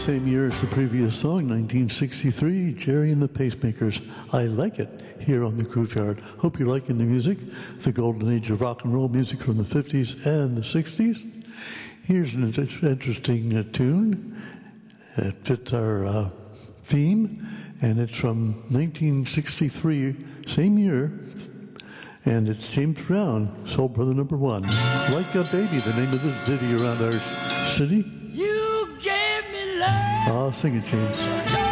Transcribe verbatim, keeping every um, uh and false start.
same year as the previous song, nineteen sixty-three, Jerry and the Pacemakers. I Like It, here on the Groove Yard. Hope you're liking the music, the golden age of rock and roll music from the fifties and the sixties. Here's an inter- interesting uh, tune. It fits our uh, theme, and it's from nineteen sixty-three, same year, and it's James Brown, Soul Brother Number One. Like a Baby, the name of the city around our city. You gave me love. Ah, sing it, James.